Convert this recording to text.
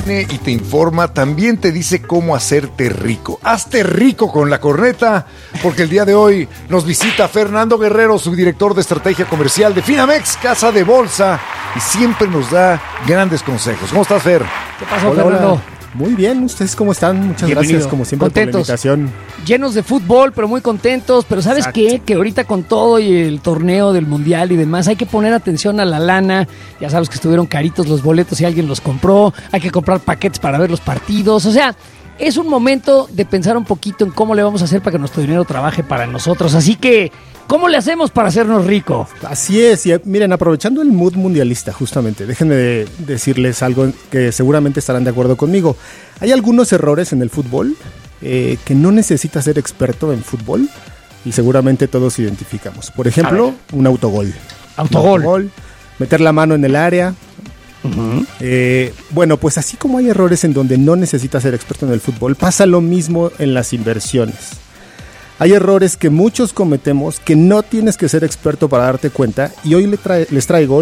entretiene y te informa, también te dice cómo hacerte rico. Hazte rico con la corneta, porque el día de hoy nos visita Fernando Guerrero, subdirector de estrategia comercial de Finamex, casa de bolsa, y siempre nos da grandes consejos. ¿Cómo estás, Fer? ¿Qué pasó, Fernando? Hola. Muy bien, ¿ustedes cómo están? Muchas gracias, como siempre, contentos, por la invitación. Llenos de fútbol, pero muy contentos. Pero ¿sabes qué? Que ahorita con todo y el torneo del Mundial y demás, hay que poner atención a la lana. Ya sabes que estuvieron caritos los boletos y alguien los compró. Hay que comprar paquetes para ver los partidos. O sea, es un momento de pensar un poquito en cómo le vamos a hacer para que nuestro dinero trabaje para nosotros. Así que, ¿cómo le hacemos para hacernos rico? Así es, y miren, aprovechando el mood mundialista, justamente, déjenme decirles algo que seguramente estarán de acuerdo conmigo. Hay algunos errores en el fútbol que no necesitas ser experto en fútbol y seguramente todos identificamos. Por ejemplo, un autogol. Autogol. Meter la mano en el área. Uh-huh. Bueno, pues así como hay errores en donde no necesitas ser experto en el fútbol, pasa lo mismo en las inversiones. Hay errores que muchos cometemos que no tienes que ser experto para darte cuenta, y hoy les traigo